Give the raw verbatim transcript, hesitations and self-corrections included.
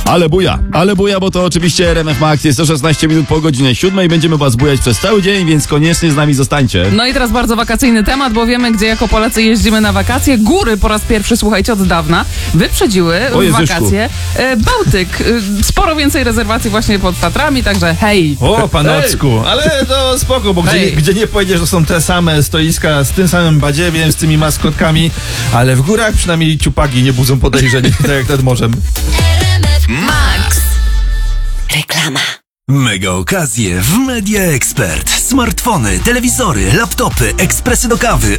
Ale buja, ale buja, bo to oczywiście R M F Max. Jest to szesnaście minut po godzinie siódmej. Będziemy was bujać przez cały dzień, więc koniecznie z nami zostańcie. No i teraz bardzo wakacyjny temat, bo wiemy, gdzie jako Polacy jeździmy na wakacje. Góry po raz pierwszy, słuchajcie, od dawna wyprzedziły O w Jezuszku. wakacje e, Bałtyk. E, sporo więcej rezerwacji właśnie pod Tatrami, także hej. O, panocku, ale to spoko, bo gdzie, Hej. gdzie nie pojedziesz, to są te same stoiska z tym samym badziewiem, z tymi maskotkami, ale w górach przynajmniej ciupagi nie budzą podejrzeń, tak jak nad morzem. Max. Reklama. Mega okazje w Media Expert. Smartfony, telewizory, laptopy, ekspresy do kawy